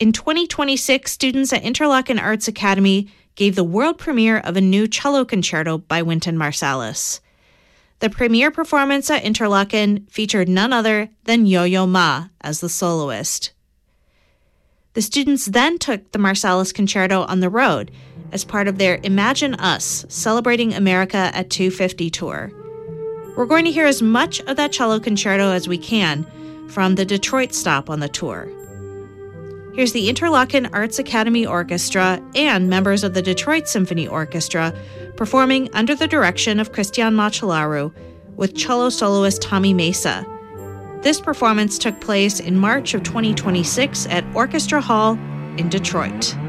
In 2026, students at Interlochen Arts Academy gave the world premiere of a new cello concerto by Wynton Marsalis. The premiere performance at Interlochen featured none other than Yo-Yo Ma as the soloist. The students then took the Marsalis concerto on the road as part of their Imagine Us, Celebrating America at 250 tour. We're going to hear as much of that cello concerto as we can from the Detroit stop on the tour. Here's the Interlochen Arts Academy Orchestra and members of the Detroit Symphony Orchestra performing under the direction of Christian Macellaro with cello soloist Tommy Mesa. This performance took place in March of 2026 at Orchestra Hall in Detroit.